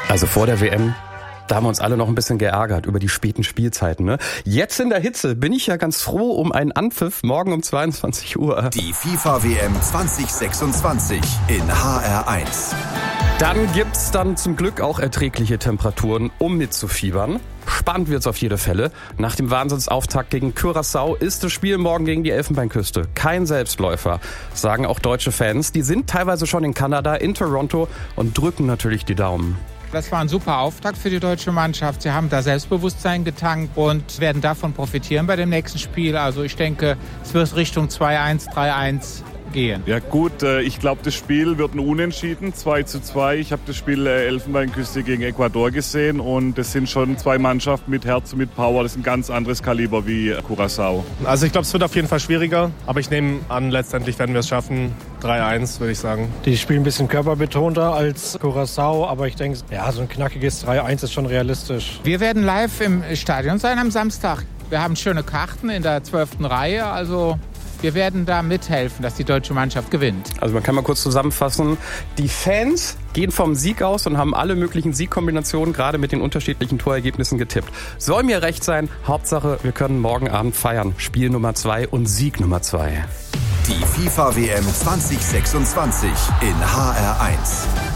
Also vor der WM, da haben wir uns alle noch ein bisschen geärgert über die späten Spielzeiten, ne? Jetzt in der Hitze bin ich ja ganz froh um einen Anpfiff morgen um 22 Uhr. Die FIFA-WM 2026 in HR1. Dann gibt's dann zum Glück auch erträgliche Temperaturen, um mitzufiebern. Spannend wird's auf jede Fälle. Nach dem Wahnsinnsauftakt gegen Curaçao ist das Spiel morgen gegen die Elfenbeinküste kein Selbstläufer, sagen auch deutsche Fans. Die sind teilweise schon in Kanada, in Toronto und drücken natürlich die Daumen. Das war ein super Auftakt für die deutsche Mannschaft. Sie haben da Selbstbewusstsein getankt und werden davon profitieren bei dem nächsten Spiel. Also ich denke, es wird Richtung 2-1, 3-1 gehen. Ja gut, ich glaube, das Spiel wird ein Unentschieden, 2:2. Ich habe das Spiel Elfenbeinküste gegen Ecuador gesehen und das sind schon zwei Mannschaften mit Herz und mit Power. Das ist ein ganz anderes Kaliber wie Curaçao. Also ich glaube, es wird auf jeden Fall schwieriger, aber ich nehme an, letztendlich werden wir es schaffen. 3-1, würde ich sagen. Die spielen ein bisschen körperbetonter als Curaçao, aber ich denke, ja, so ein knackiges 3-1 ist schon realistisch. Wir werden live im Stadion sein am Samstag. Wir haben schöne Karten in der 12. Reihe, also wir werden da mithelfen, dass die deutsche Mannschaft gewinnt. Also man kann mal kurz zusammenfassen, die Fans gehen vom Sieg aus und haben alle möglichen Siegkombinationen gerade mit den unterschiedlichen Torergebnissen getippt. Soll mir recht sein, Hauptsache wir können morgen Abend feiern. Spiel Nummer 2 und Sieg Nummer 2. Die FIFA-WM 2026 in HR1.